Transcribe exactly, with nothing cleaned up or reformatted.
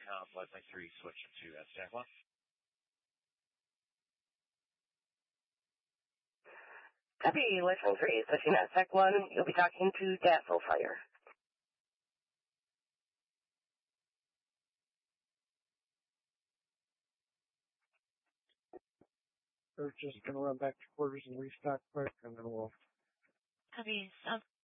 com, Leslie three, switch to uh, stack one. Copy, Leslie three, switching to stack one. You'll be talking to Dazzle Fire. We're just going to run back to quarters and restock quick, and then we'll... Copy, South